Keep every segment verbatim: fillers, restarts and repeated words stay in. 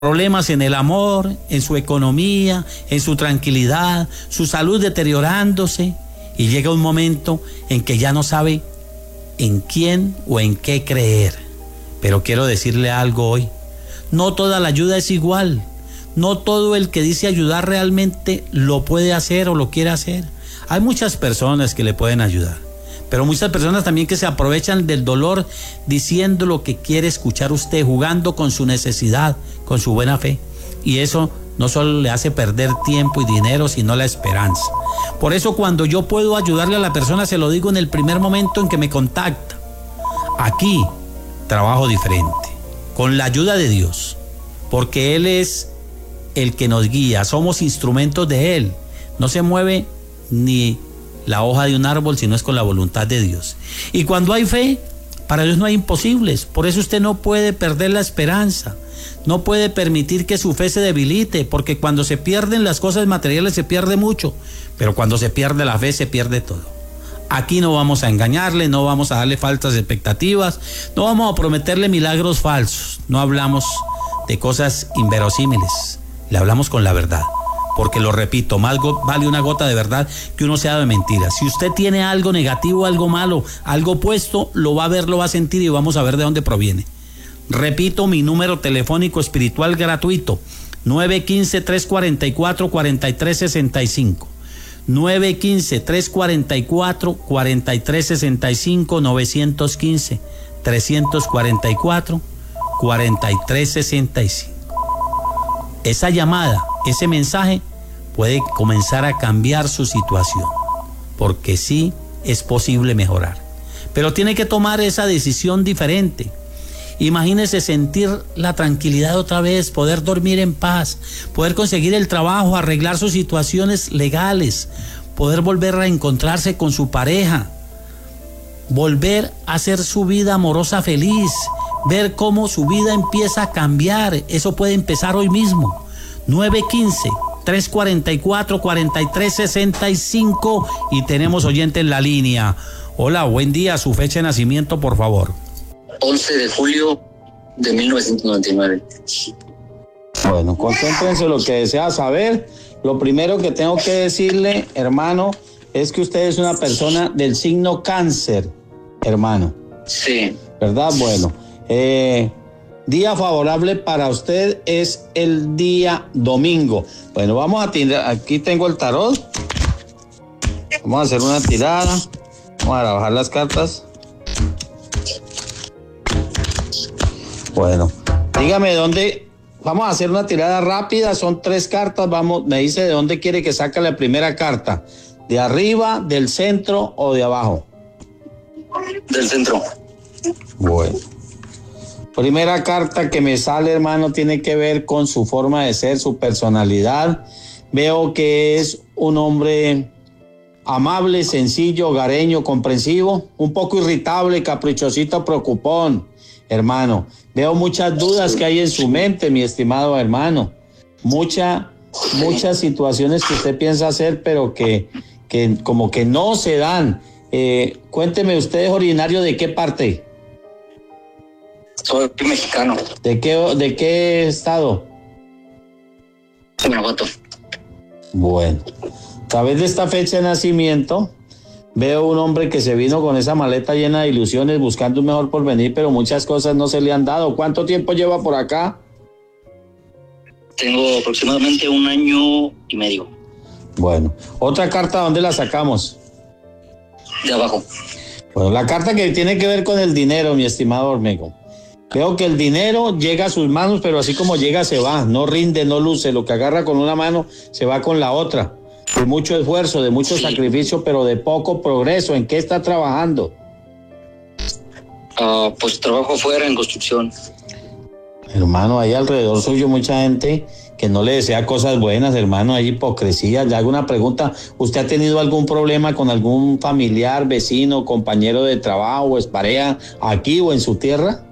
problemas en el amor, en su economía, en su tranquilidad, su salud deteriorándose, y llega un momento en que ya no sabe en quién o en qué creer. Pero quiero decirle algo hoy: no toda la ayuda es igual, no todo el que dice ayudar realmente lo puede hacer o lo quiere hacer. Hay muchas personas que le pueden ayudar, pero muchas personas también que se aprovechan del dolor diciendo lo que quiere escuchar usted, jugando con su necesidad, con su buena fe. Y eso no solo le hace perder tiempo y dinero, sino la esperanza. Por eso, cuando yo puedo ayudarle a la persona, se lo digo en el primer momento en que me contacta. Aquí trabajo diferente, con la ayuda de Dios, porque Él es el que nos guía, somos instrumentos de Él. No se mueve ni la hoja de un árbol, sino es con la voluntad de Dios. Y cuando hay fe, para Dios no hay imposibles. Por eso usted no puede perder la esperanza, no puede permitir que su fe se debilite, porque cuando se pierden las cosas materiales se pierde mucho, pero cuando se pierde la fe se pierde todo. Aquí no vamos a engañarle, no vamos a darle falsas expectativas, no vamos a prometerle milagros falsos, no hablamos de cosas inverosímiles, le hablamos con la verdad. Porque lo repito, más go- vale una gota de verdad que uno sea de mentira. Si usted tiene algo negativo, algo malo, algo opuesto, lo va a ver, lo va a sentir y vamos a ver de dónde proviene. Repito, mi número telefónico espiritual gratuito: nueve uno cinco, tres cuatro cuatro, cuatro tres seis cinco. nueve uno cinco, tres cuatro cuatro, cuatro tres seis cinco, nueve uno cinco, tres cuatro cuatro, cuatro tres seis cinco. Esa llamada, ese mensaje puede comenzar a cambiar su situación, porque sí es posible mejorar, pero tiene que tomar esa decisión diferente. Imagínese sentir la tranquilidad otra vez, poder dormir en paz, poder conseguir el trabajo, arreglar sus situaciones legales, poder volver a encontrarse con su pareja, volver a hacer su vida amorosa feliz, ver cómo su vida empieza a cambiar. Eso puede empezar hoy mismo. nueve uno cinco, tres cuatro cuatro, cuatro tres seis cinco, y tenemos oyente en la línea. Hola, buen día, su fecha de nacimiento, por favor. once de julio de mil novecientos noventa y nueve. Bueno, concéntrense lo que desea saber. Lo primero que tengo que decirle, hermano, es que usted es una persona del signo Cáncer, hermano. Sí. ¿Verdad? Bueno, eh, día favorable para usted es el día domingo. Bueno, vamos a tirar, aquí tengo el tarot. Vamos a hacer una tirada. Vamos a bajar las cartas. Bueno, dígame dónde. Vamos a hacer una tirada rápida, son tres cartas. Vamos, me dice de dónde quiere que saque la primera carta. ¿De arriba, del centro o de abajo? Del centro. Bueno. Primera carta que me sale, hermano, tiene que ver con su forma de ser, su personalidad. Veo que es un hombre amable, sencillo, hogareño, comprensivo, un poco irritable, caprichosito, preocupón, hermano. Veo muchas dudas que hay en su mente, mi estimado hermano. Mucha, muchas situaciones que usted piensa hacer, pero que, que como que no se dan. Eh, cuénteme, ¿usted es originario de qué parte? Soy mexicano. ¿De qué, de qué estado? Guanajuato. Bueno, a través de esta fecha de nacimiento, veo un hombre que se vino con esa maleta llena de ilusiones, buscando un mejor porvenir, pero muchas cosas no se le han dado. ¿Cuánto tiempo lleva por acá? Tengo aproximadamente un año y medio. Bueno, otra carta, ¿dónde la sacamos? De abajo. Bueno, la carta que tiene que ver con el dinero, mi estimado Ormego. Veo que el dinero llega a sus manos, pero así como llega se va, no rinde, no luce. Lo que agarra con una mano se va con la otra. De mucho esfuerzo, de mucho sí. sacrificio, pero de poco progreso. ¿En qué está trabajando? Uh, pues trabajo afuera en construcción. Hermano, hay alrededor suyo mucha gente que no le desea cosas buenas, hermano. Hay hipocresía. Le hago una pregunta. ¿Usted ha tenido algún problema con algún familiar, vecino, compañero de trabajo o expareja aquí o en su tierra?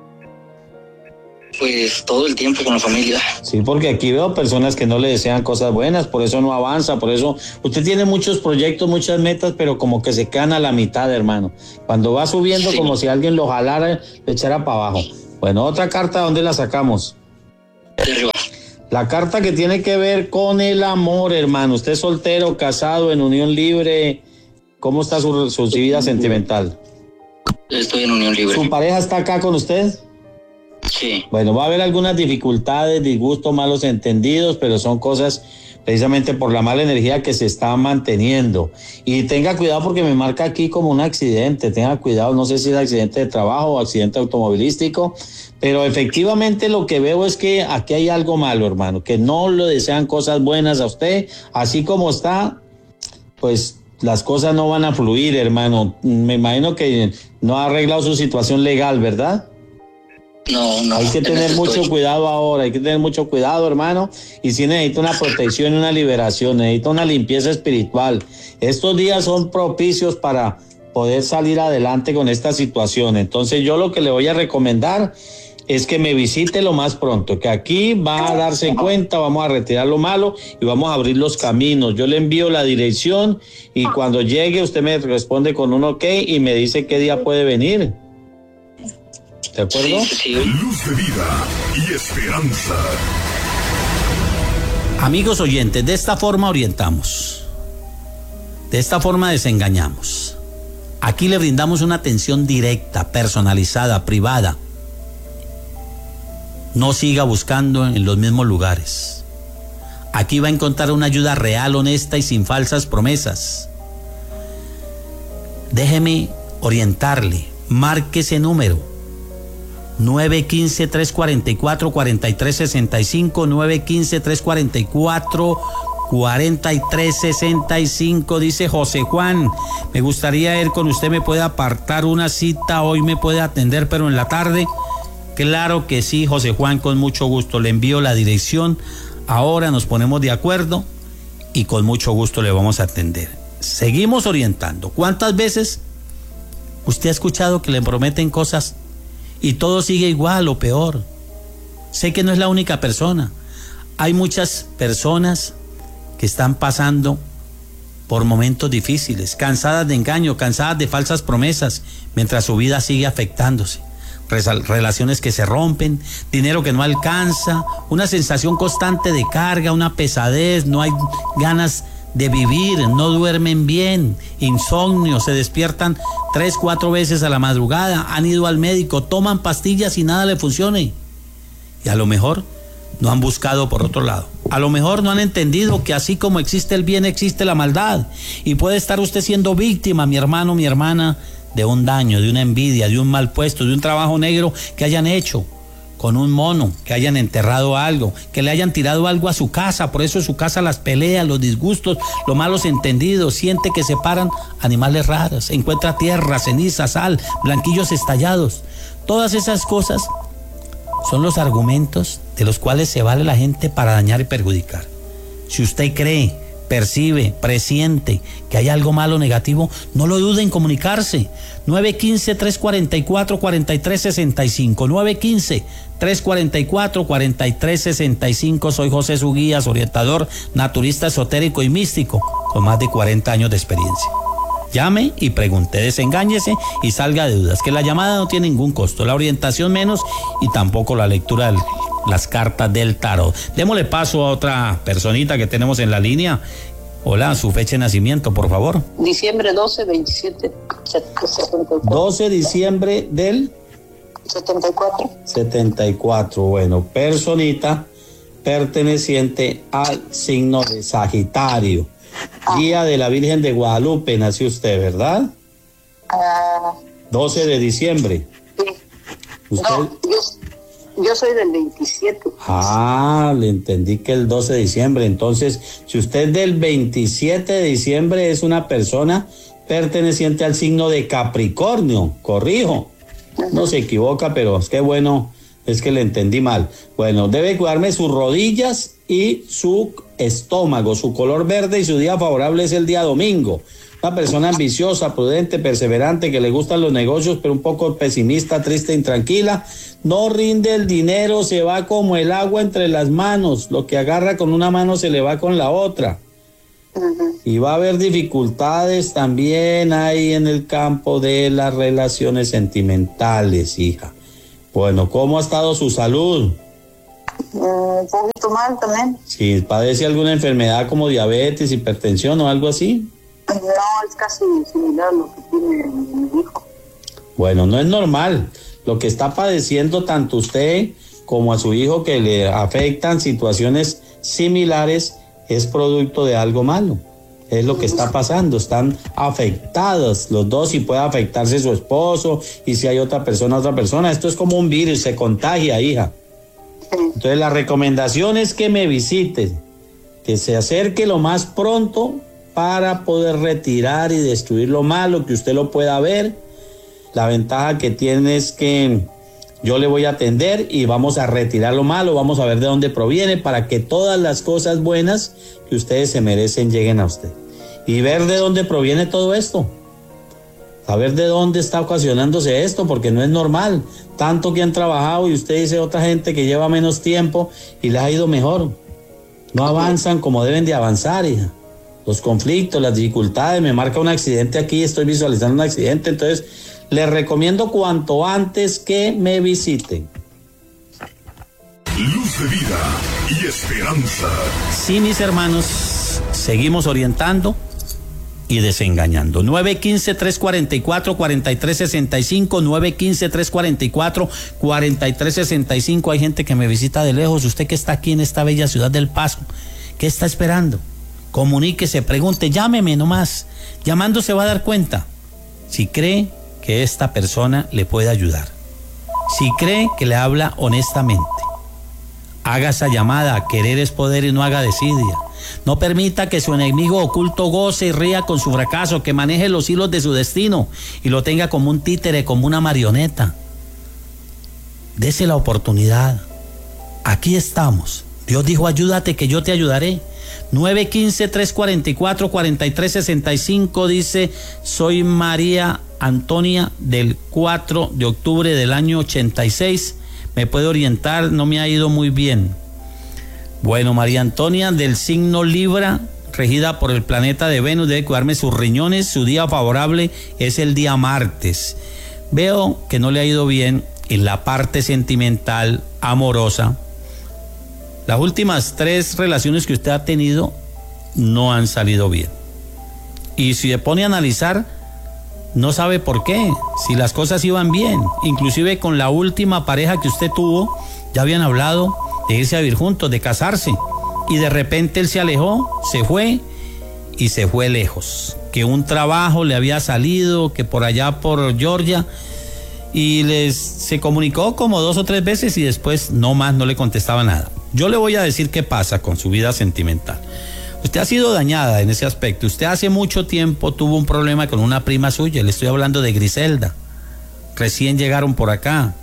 Pues todo el tiempo con la familia. Sí, porque aquí veo personas que no le desean cosas buenas, por eso no avanza, por eso usted tiene muchos proyectos, muchas metas, pero como que se quedan a la mitad, hermano. Cuando va subiendo, sí. como si alguien lo jalara, le echara para abajo. Bueno, otra carta, ¿dónde la sacamos? De arriba. La carta que tiene que ver con el amor, hermano. ¿Usted es soltero, casado, en unión libre? ¿Cómo está su, su vida sentimental? Estoy en unión libre. ¿Su pareja está acá con usted? Sí. Bueno, va a haber algunas dificultades, disgustos, malos entendidos, pero son cosas precisamente por la mala energía que se está manteniendo. Y tenga cuidado porque me marca aquí como un accidente, tenga cuidado, no sé si es accidente de trabajo o accidente automovilístico, pero efectivamente lo que veo es que aquí hay algo malo, hermano, que no le desean cosas buenas a usted, así como está, pues las cosas no van a fluir, hermano. Me imagino que no ha arreglado su situación legal, ¿verdad? No, no. Hay que tener mucho estoy. cuidado ahora, hay que tener mucho cuidado, hermano, y sí necesita una protección y una liberación, necesita una limpieza espiritual. Estos días son propicios para poder salir adelante con esta situación. Entonces yo lo que le voy a recomendar es que me visite lo más pronto, que aquí va a darse cuenta, vamos a retirar lo malo y vamos a abrir los caminos. Yo le envío la dirección y cuando llegue usted me responde con un ok y me dice qué día puede venir. ¿De acuerdo? Sí, sí. Luz de vida y esperanza. Amigos oyentes, de esta forma orientamos. De esta forma desengañamos. Aquí le brindamos una atención directa, personalizada, privada. No siga buscando en los mismos lugares. Aquí va a encontrar una ayuda real, honesta y sin falsas promesas. Déjeme orientarle. Marque ese número. nueve uno cinco, tres cuatro cuatro, cuatro tres seis cinco, nueve uno cinco, tres cuatro cuatro, cuatro tres seis cinco, dice José Juan, me gustaría ir con usted, me puede apartar una cita, hoy me puede atender, pero en la tarde. Claro que sí, José Juan, con mucho gusto, le envío la dirección, ahora nos ponemos de acuerdo y con mucho gusto le vamos a atender. Seguimos orientando. ¿Cuántas veces usted ha escuchado que le prometen cosas y todo sigue igual o peor? Sé que no es la única persona. Hay muchas personas que están pasando por momentos difíciles, cansadas de engaño, cansadas de falsas promesas, mientras su vida sigue afectándose. Relaciones que se rompen, dinero que no alcanza, una sensación constante de carga, una pesadez, no hay ganas de vivir, no duermen bien, insomnio, se despiertan tres, cuatro veces a la madrugada, han ido al médico, toman pastillas y nada le funcione. Y a lo mejor no han buscado por otro lado. A lo mejor no han entendido que así como existe el bien, existe la maldad. Y puede estar usted siendo víctima, mi hermano, mi hermana, de un daño, de una envidia, de un mal puesto, de un trabajo negro que hayan hecho con un mono, que hayan enterrado algo, que le hayan tirado algo a su casa, por eso su casa las pelea, los disgustos, los malos entendidos, siente que se paran animales raros, encuentra tierra, ceniza, sal, blanquillos estallados. Todas esas cosas son los argumentos de los cuales se vale la gente para dañar y perjudicar. Si usted cree, percibe, presiente que hay algo malo, negativo, no lo dude en comunicarse. nueve uno cinco, tres cuatro cuatro, cuatro tres seis cinco, nueve uno cinco, tres cuatro cuatro, cuatro tres seis cinco. Soy José Suguías, orientador, naturista esotérico y místico, con más de cuarenta años de experiencia. Llame y pregunte, desengáñese y salga de dudas, que la llamada no tiene ningún costo, la orientación menos y tampoco la lectura de las cartas del tarot. Démosle paso a otra personita que tenemos en la línea. Hola, su fecha de nacimiento, por favor. Diciembre doce, veintisiete, setenta y cuatro. doce de diciembre del setenta y cuatro. setenta y cuatro, bueno, personita perteneciente al signo de Sagitario. Ah. Guía de la Virgen de Guadalupe, nació usted, ¿verdad? Ah. doce de diciembre. Sí. ¿Usted? No, yo, yo soy del veintisiete. Ah, le entendí que el doce de diciembre. Entonces, si usted es del veintisiete de diciembre, es una persona perteneciente al signo de Capricornio, corrijo. Uh-huh. No se equivoca, pero es que bueno, es que le entendí mal. Bueno, debe cuidarme sus rodillas y su estómago, su color verde, y su día favorable es el día domingo. Una persona ambiciosa, prudente, perseverante, que le gustan los negocios, pero un poco pesimista, triste, intranquila. No rinde el dinero, se va como el agua entre las manos. Lo que agarra con una mano se le va con la otra. Uh-huh. Y va a haber dificultades también ahí en el campo de las relaciones sentimentales, hija. Bueno, ¿cómo ha estado su salud? Un poquito mal también. Si padece alguna enfermedad como diabetes, hipertensión o algo así. No, es casi similar a lo que tiene mi hijo. Bueno, no es normal. Lo que está padeciendo tanto usted como a su hijo, que le afectan situaciones similares, es producto de algo malo. Es lo que está pasando. Están afectados los dos y puede afectarse su esposo y si hay otra persona, otra persona. Esto es como un virus, se contagia, hija. Entonces la recomendación es que me visite, que se acerque lo más pronto para poder retirar y destruir lo malo, que usted lo pueda ver. La ventaja que tiene es que yo le voy a atender y vamos a retirar lo malo, vamos a ver de dónde proviene para que todas las cosas buenas que ustedes se merecen lleguen a usted. Y ver de dónde proviene todo esto. Saber de dónde está ocasionándose esto, porque no es normal. Tanto que han trabajado y usted dice otra gente que lleva menos tiempo y les ha ido mejor. No avanzan como deben de avanzar, hija. Los conflictos, las dificultades, me marca un accidente aquí, estoy visualizando un accidente, entonces les recomiendo cuanto antes que me visiten. Luz de vida y esperanza. Sí, mis hermanos, seguimos orientando y desengañando. nueve uno cinco, tres cuatro cuatro, cuatro tres seis cinco, nueve uno cinco, tres cuatro cuatro, cuatro tres seis cinco. Hay gente que me visita de lejos. Usted que está aquí en esta bella ciudad del Paso, ¿qué está esperando? Comuníquese, pregunte, llámeme nomás. Llamando se va a dar cuenta si cree que esta persona le puede ayudar, si cree que le habla honestamente. Haga esa llamada. Querer es poder y no haga desidia. No permita que su enemigo oculto goce y ría con su fracaso, que maneje los hilos de su destino y lo tenga como un títere, como una marioneta. Dese la oportunidad. Aquí estamos. Dios dijo, ayúdate que yo te ayudaré. nueve uno cinco, tres cuatro cuatro, cuatro tres seis cinco dice, soy María Antonia del cuatro de octubre del año ochenta y seis. Me puede orientar, no me ha ido muy bien. Bueno, María Antonia del signo Libra, regida por el planeta de Venus, debe cuidarme sus riñones. Su día favorable es el día martes. Veo que no le ha ido bien en la parte sentimental, amorosa. Las últimas tres relaciones que usted ha tenido no han salido bien. Y si se pone a analizar, no sabe por qué, si las cosas iban bien. Inclusive con la última pareja que usted tuvo, ya habían hablado de irse a vivir juntos, de casarse. Y de repente él se alejó, se fue y se fue lejos. Que un trabajo le había salido, que por allá por Georgia, y les se comunicó como dos o tres veces y después no más, no le contestaba nada. Yo le voy a decir qué pasa con su vida sentimental. Usted ha sido dañada en ese aspecto. Usted hace mucho tiempo tuvo un problema con una prima suya. Le estoy hablando de Griselda. Recién llegaron por acá.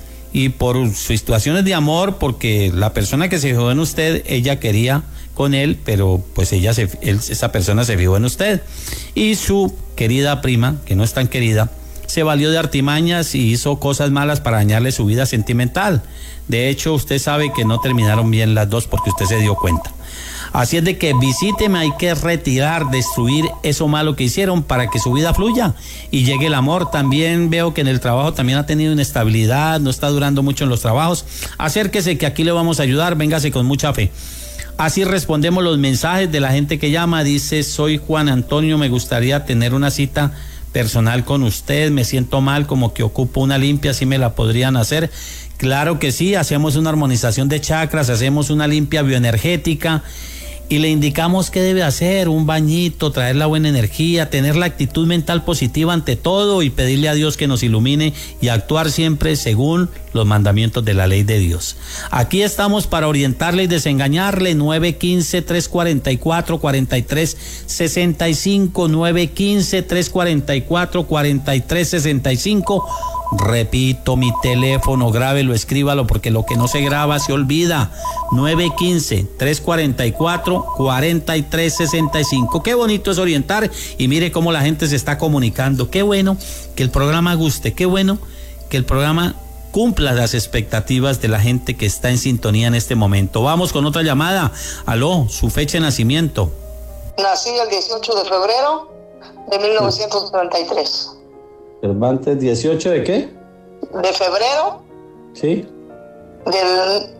Y por sus situaciones de amor, porque la persona que se fijó en usted, ella quería con él, pero pues ella se, él, esa persona se fijó en usted. Y su querida prima, que no es tan querida, se valió de artimañas y hizo cosas malas para dañarle su vida sentimental. De hecho, usted sabe que no terminaron bien las dos porque usted se dio cuenta. Así es de que visíteme, hay que retirar, destruir eso malo que hicieron para que su vida fluya y llegue el amor. También veo que en el trabajo también ha tenido inestabilidad, no está durando mucho en los trabajos. Acérquese que aquí le vamos a ayudar, véngase con mucha fe. Así respondemos los mensajes de la gente que llama. Dice, soy Juan Antonio, me gustaría tener una cita personal con usted, me siento mal, como que ocupo una limpia, ¿sí me la podrían hacer? Claro que sí, hacemos una armonización de chakras, hacemos una limpia bioenergética y le indicamos qué debe hacer, un bañito, traer la buena energía, tener la actitud mental positiva ante todo y pedirle a Dios que nos ilumine y actuar siempre según los mandamientos de la ley de Dios. Aquí estamos para orientarle y desengañarle. Nueve uno cinco, tres cuatro cuatro, cuatro tres seis cinco, nueve uno cinco, tres cuatro cuatro, cuatro tres seis cinco. Repito, mi teléfono, grábelo, escríbalo, porque lo que no se graba se olvida. nueve uno cinco, tres cuatro cuatro, cuatro tres seis cinco. Qué bonito es orientar y mire cómo la gente se está comunicando. Qué bueno que el programa guste, qué bueno que el programa cumpla las expectativas de la gente que está en sintonía en este momento. Vamos con otra llamada. Aló, su fecha de nacimiento. Nací el dieciocho de febrero de mil novecientos treinta y tres. Cervantes, ¿dieciocho de qué? De febrero Sí. del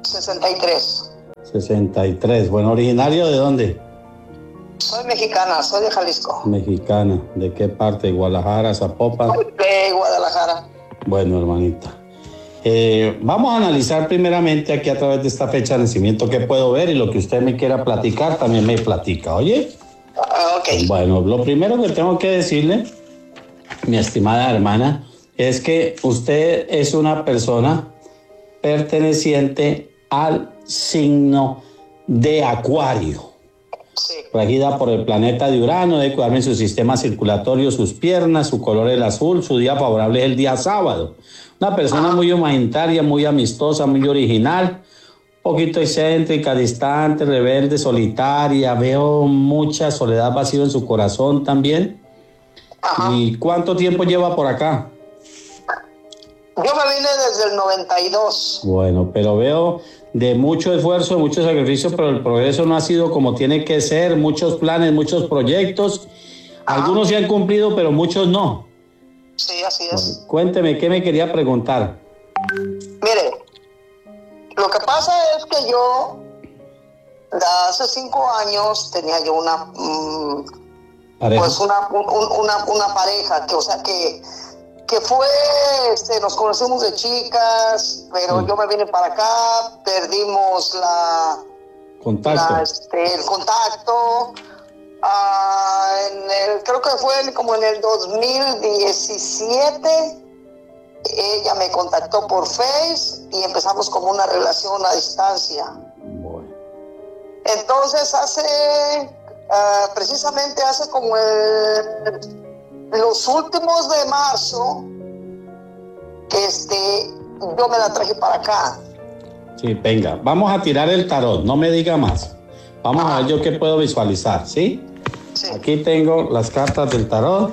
sesenta y tres. sesenta y tres. Bueno, ¿originario de dónde? Soy mexicana, soy de Jalisco. Mexicana. ¿De qué parte? ¿Guadalajara, Zapopan? De Guadalajara. Bueno, hermanita. Eh, vamos a analizar primeramente aquí a través de esta fecha de nacimiento que puedo ver y lo que usted me quiera platicar también me platica, ¿oye? Ah, ok. Bueno, lo primero que tengo que decirle, mi estimada hermana, es que usted es una persona perteneciente al signo de Acuario. Sí. Regida por el planeta de Urano, debe cuidarme su sistema circulatorio, sus piernas, su color es el azul, su día favorable es el día sábado. Una persona muy humanitaria, muy amistosa, muy original, un poquito excéntrica, distante, rebelde, solitaria. Veo mucha soledad, vacío en su corazón también. Ajá. ¿Y cuánto tiempo lleva por acá? Yo me vine desde el noventa y dos. Bueno, pero veo de mucho esfuerzo, mucho sacrificio, pero el progreso no ha sido como tiene que ser. Muchos planes, muchos proyectos. Algunos se han cumplido, pero muchos no. Sí, así es. Bueno, cuénteme, ¿qué me quería preguntar? Mire, lo que pasa es que yo, hace cinco años, tenía yo una, mmm, pues una, un, una, una pareja, que, o sea, que, que fue, este, nos conocimos de chicas, pero sí. Yo me vine para acá, perdimos la, contacto. La, este, el contacto. Uh, en el, creo que fue como en el dos mil diecisiete, ella me contactó por Face y empezamos como una relación a distancia. Bueno. Entonces hace, uh, precisamente hace como el, los últimos de marzo, este, yo me la traje para acá. Sí, venga, vamos a tirar el tarot, no me diga más. Vamos ah. a ver yo qué puedo visualizar, ¿sí? Sí. Aquí tengo las cartas del tarot.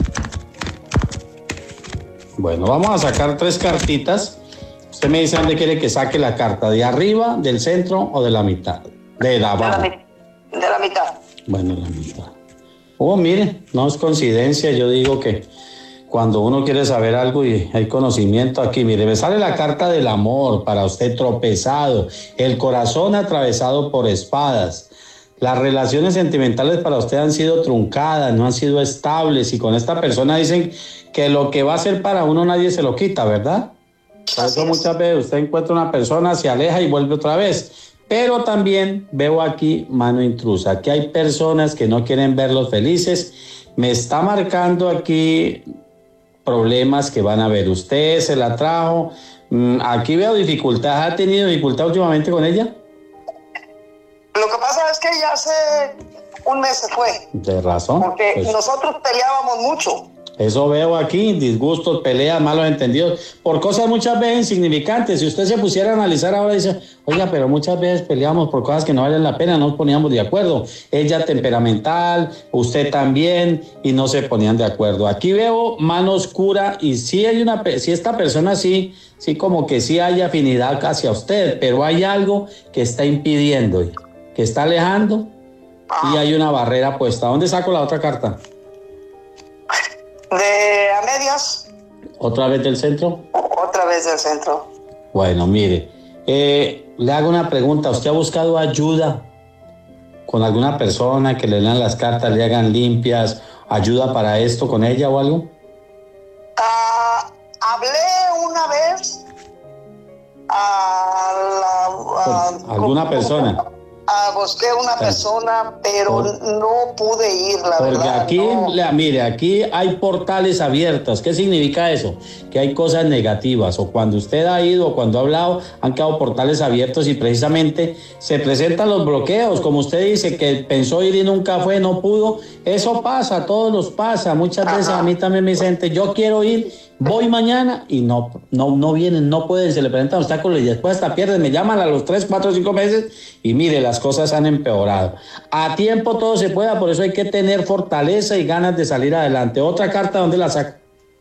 Bueno, vamos a sacar tres cartitas. Usted me dice dónde quiere que saque la carta, ¿de arriba, del centro o de la mitad? De la abajo. De la, de la mitad. Bueno, la mitad. Oh, mire, no es coincidencia, yo digo que cuando uno quiere saber algo y hay conocimiento aquí, mire, me sale la carta del amor para usted tropezado, el corazón atravesado por espadas. Las relaciones sentimentales para usted han sido truncadas, no han sido estables y con esta persona dicen que lo que va a ser para uno nadie se lo quita, ¿verdad? Por eso muchas veces usted encuentra una persona, se aleja y vuelve otra vez. Pero también veo aquí mano intrusa. Aquí hay personas que no quieren verlos felices. Me está marcando aquí problemas que van a ver. Usted se la trajo. Aquí veo dificultad. ¿Ha tenido dificultad últimamente con ella? Lo que pasa es que ya hace un mes se fue. De razón. Porque pues, nosotros peleábamos mucho. Eso veo aquí, disgustos, peleas, malos entendidos, por cosas muchas veces insignificantes. Si usted se pusiera a analizar ahora, dice, oiga, pero muchas veces peleamos por cosas que no valen la pena, no nos poníamos de acuerdo. Ella temperamental, usted también, y no se ponían de acuerdo. Aquí veo mano oscura y sí hay una, si esta persona sí, sí como que sí hay afinidad hacia usted, pero hay algo que está impidiendo, que está alejando y hay una barrera puesta. ¿Dónde saco la otra carta? De a medias. ¿Otra vez del centro? Otra vez del centro. Bueno, mire, eh, le hago una pregunta. ¿Usted ha buscado ayuda con alguna persona que le lean las cartas, le hagan limpias, ayuda para esto con ella o algo? Uh, hablé una vez a, la, a ¿Alguna ¿cómo, persona? Cómo? Uh, busqué una persona, pero Por, no pude ir, la porque verdad. Porque aquí, no. la, mire, aquí hay portales abiertos. ¿Qué significa eso? Que hay cosas negativas. O cuando usted ha ido o cuando ha hablado, han quedado portales abiertos y precisamente se presentan los bloqueos. Como usted dice, que pensó ir en un café, no pudo. Eso pasa, a todos los pasa. Muchas Ajá. veces a mí también me dicen, yo quiero ir, voy mañana y no, no, no vienen, no pueden, se le presentan obstáculos y después hasta pierden. Me llaman a los tres, cuatro, cinco meses y mire, las cosas han empeorado. A tiempo todo se pueda, por eso hay que tener fortaleza y ganas de salir adelante. Otra carta, ¿dónde la saca?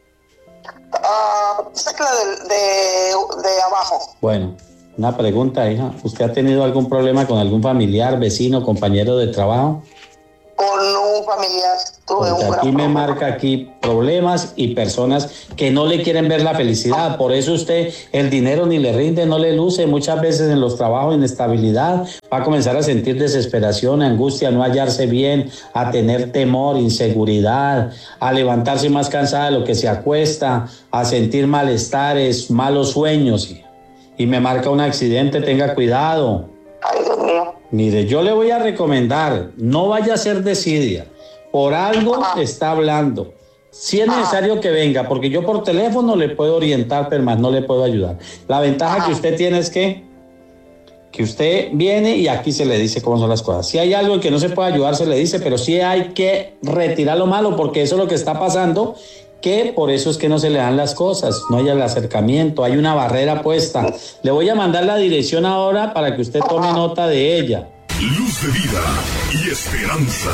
Uh, sácala de, de, de abajo. Bueno, una pregunta, hija. ¿Usted ha tenido algún problema con algún familiar, vecino, compañero de trabajo? con un familiar. Tuve Porque un aquí gran me problema. marca aquí problemas y personas que no le quieren ver la felicidad. Por eso usted el dinero ni le rinde, no le luce. Muchas veces en los trabajos, inestabilidad, va a comenzar a sentir desesperación, angustia, no hallarse bien, a tener temor, inseguridad, a levantarse más cansada de lo que se acuesta, a sentir malestares, malos sueños. Y me marca un accidente, tenga cuidado. Ay, Dios mío. Mire, yo le voy a recomendar, no vaya a ser desidia. Por algo está hablando. Si es necesario que venga, porque yo por teléfono le puedo orientar, pero más no le puedo ayudar. La ventaja que usted tiene es que, que usted viene y aquí se le dice cómo son las cosas. Si hay algo en que no se puede ayudar, se le dice, pero sí hay que retirar lo malo, porque eso es lo que está pasando, que por eso es que no se le dan las cosas, no hay el acercamiento, hay una barrera puesta. Le voy a mandar la dirección ahora para que usted tome nota de ella. Luz de vida y esperanza.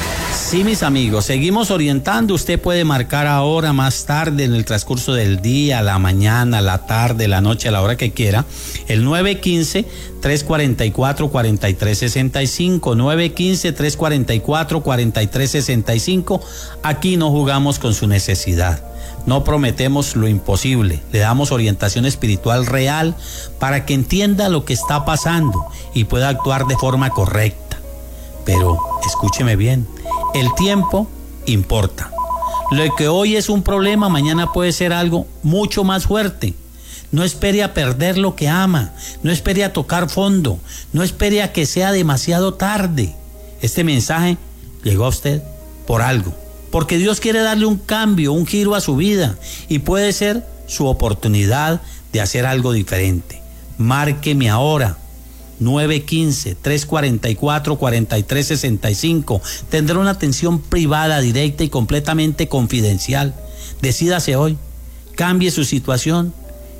Sí, mis amigos, seguimos orientando. Usted puede marcar ahora, más tarde, en el transcurso del día, la mañana, la tarde, la noche, a la hora que quiera, el nueve uno cinco, tres cuatro cuatro, cuatro tres seis cinco, nueve uno cinco, tres cuatro cuatro, cuatro tres seis cinco. Aquí no jugamos con su necesidad. No prometemos lo imposible, le damos orientación espiritual real para que entienda lo que está pasando y pueda actuar de forma correcta. Pero escúcheme bien, el tiempo importa. Lo que hoy es un problema, mañana puede ser algo mucho más fuerte. No espere a perder lo que ama, no espere a tocar fondo, no espere a que sea demasiado tarde. Este mensaje llegó a usted por algo, porque Dios quiere darle un cambio, un giro a su vida y puede ser su oportunidad de hacer algo diferente. Márqueme ahora. nueve uno cinco, tres cuatro cuatro, cuatro tres seis cinco. Tendrá una atención privada, directa y completamente confidencial. Decídase hoy, cambie su situación.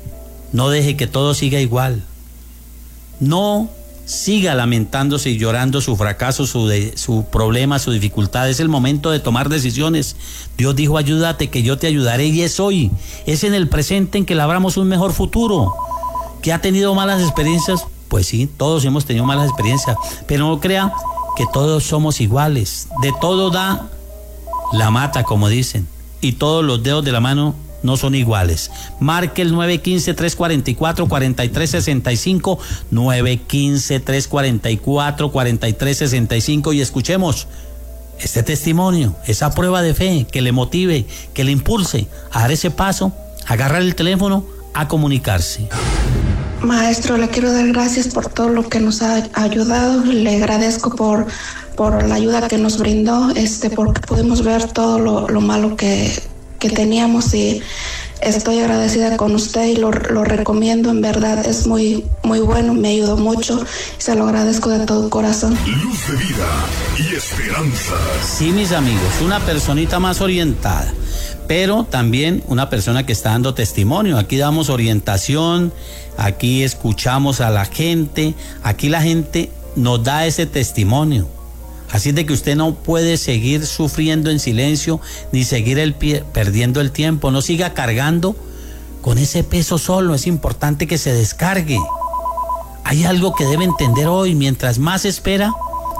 No deje que todo siga igual. No siga lamentándose y llorando su fracaso, su, de, su problema, su dificultad. Es el momento de tomar decisiones. Dios dijo, ayúdate que yo te ayudaré, y es hoy. Es en el presente en que labramos un mejor futuro. ¿Que ha tenido malas experiencias? Pues sí, todos hemos tenido malas experiencias, pero no crea que todos somos iguales. De todo da la mata, como dicen, y todos los dedos de la mano no son iguales. Marque el nueve uno cinco, tres cuatro cuatro, cuatro tres seis cinco, nueve uno cinco, tres cuatro cuatro, cuatro tres seis cinco, y escuchemos este testimonio, esa prueba de fe que le motive, que le impulse a dar ese paso, a agarrar el teléfono, a comunicarse. Maestro, le quiero dar gracias por todo lo que nos ha ayudado. Le agradezco por, por la ayuda que nos brindó, este, porque pudimos ver todo lo, lo malo que, que teníamos, y estoy agradecida con usted y lo, lo recomiendo. En verdad es muy, muy bueno, me ayudó mucho y se lo agradezco de todo corazón. Luz de vida y esperanza. Sí, mis amigos, una personita más orientada, pero también una persona que está dando testimonio. Aquí damos orientación, aquí escuchamos a la gente, aquí la gente nos da ese testimonio. Así de que usted no puede seguir sufriendo en silencio, ni seguir el pie, perdiendo el tiempo. No siga cargando con ese peso solo. Es importante que se descargue. Hay algo que debe entender hoy: mientras más espera,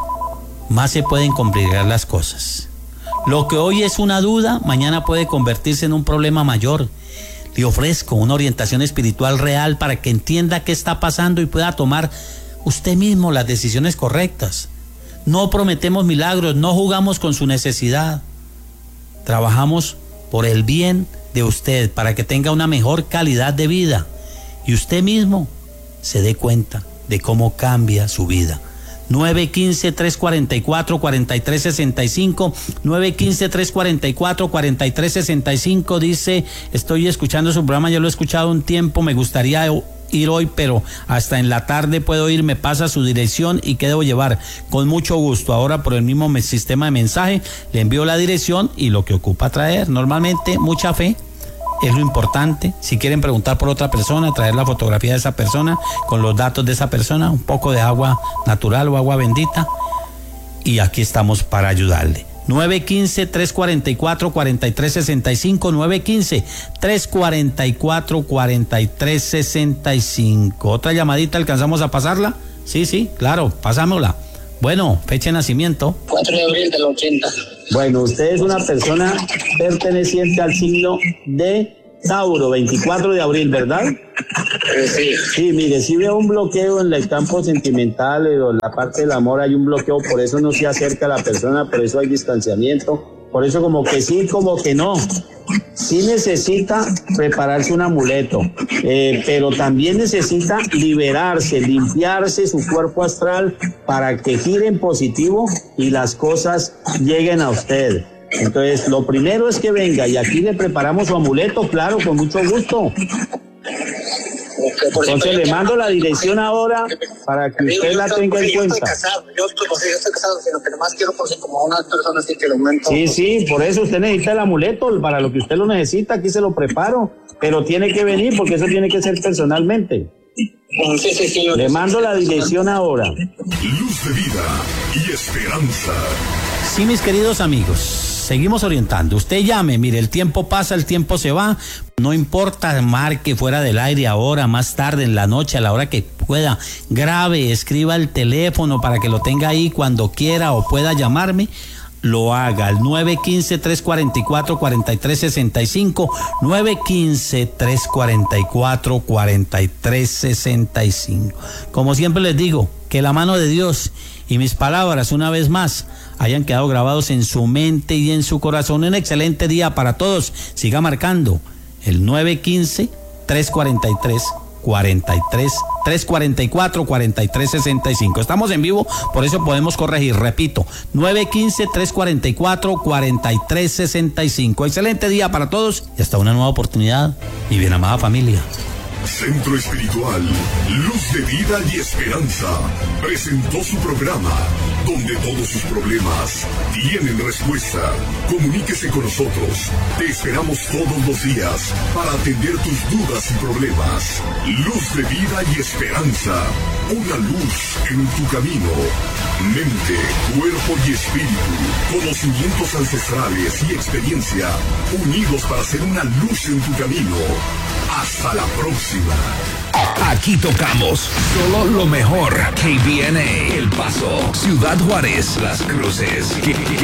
más se pueden complicar las cosas. Lo que hoy es una duda, mañana puede convertirse en un problema mayor. Le ofrezco una orientación espiritual real para que entienda qué está pasando y pueda tomar usted mismo las decisiones correctas. No prometemos milagros, no jugamos con su necesidad. Trabajamos por el bien de usted, para que tenga una mejor calidad de vida y usted mismo se dé cuenta de cómo cambia su vida. nueve uno cinco, tres cuatro cuatro, cuatro tres seis cinco, nueve uno cinco, tres cuatro cuatro, cuatro tres seis cinco. Dice, estoy escuchando su programa, ya lo he escuchado un tiempo, me gustaría ir hoy, pero hasta en la tarde puedo ir. Me pasa su dirección y qué debo llevar. Con mucho gusto. Ahora por el mismo sistema de mensaje le envío la dirección y lo que ocupa traer. Normalmente mucha fe es lo importante. Si quieren preguntar por otra persona, traer la fotografía de esa persona con los datos de esa persona, un poco de agua natural o agua bendita, y aquí estamos para ayudarle. nueve uno cinco, tres cuatro cuatro, cuatro tres seis cinco, nueve uno cinco, tres cuatro cuatro, cuatro tres seis cinco. Otra llamadita, ¿alcanzamos a pasarla? Sí, sí, claro, pasámosla. Bueno, fecha de nacimiento. cuatro de abril del ochenta. Bueno, usted es una persona perteneciente al signo de Tauro, veinticuatro de abril, ¿verdad? Eh, sí. Sí, mire, si veo un bloqueo en el campo sentimental o en la parte del amor, hay un bloqueo, por eso no se acerca a la persona, por eso hay distanciamiento, por eso como que sí, como que no. Sí necesita prepararse un amuleto, eh, pero también necesita liberarse, limpiarse su cuerpo astral para que gire en positivo y las cosas lleguen a usted. Entonces, lo primero es que venga y aquí le preparamos su amuleto, claro, con mucho gusto. Entonces le mando la dirección ahora para que usted la tenga en cuenta. Yo estoy casado, yo estoy, yo estoy casado, sino que nomás quiero por si como unas personas así que lo aumento. Sí, sí, por eso usted necesita el amuleto, para lo que usted lo necesita, aquí se lo preparo, pero tiene que venir porque eso tiene que ser personalmente. Sí, sí, sí. Le mando la dirección ahora. Luz de vida y esperanza. Sí, mis queridos amigos, seguimos orientando. Usted llame, mire, el tiempo pasa, el tiempo se va. No importa, marque fuera del aire ahora, más tarde, en la noche, a la hora que pueda. Grabe, escriba el teléfono para que lo tenga ahí cuando quiera o pueda llamarme. Lo haga al nueve uno cinco, tres cuatro cuatro, cuatro tres seis cinco, nueve uno cinco, tres cuatro cuatro, cuatro tres seis cinco. Como siempre les digo, que la mano de Dios y mis palabras, una vez más, hayan quedado grabados en su mente y en su corazón. Un excelente día para todos. Siga marcando el nueve uno cinco, tres cuatro tres, cuatro tres, tres cuatro cuatro, cuatro tres seis cinco. Estamos en vivo, por eso podemos corregir. Repito, nueve uno cinco, tres cuatro cuatro, cuatro tres seis cinco. Excelente día para todos y hasta una nueva oportunidad. Y bien amada familia. Centro Espiritual, Luz de Vida y Esperanza, presentó su programa, donde todos sus problemas tienen respuesta. Comuníquese con nosotros. Te esperamos todos los días para atender tus dudas y problemas. Luz de Vida y Esperanza, una luz en tu camino. Mente, cuerpo y espíritu, conocimientos ancestrales y experiencia, unidos para ser una luz en tu camino. Hasta la próxima. Aquí tocamos solo lo mejor. K B N A, El Paso, Ciudad Juárez, Las Cruces.